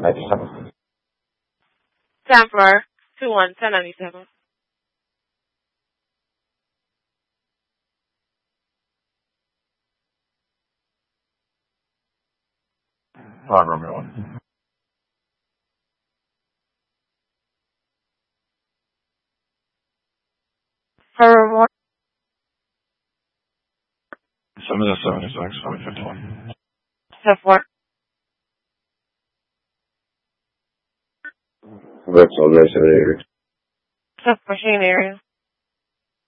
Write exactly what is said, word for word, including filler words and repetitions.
ninety-seven. Sanford, two one, ten ninety-seven. Five Romeo one. Furthermore, Seven seventy-six, five fifty-one. Sanford. Vexel, nine seventy-eight. Sanford, machine area.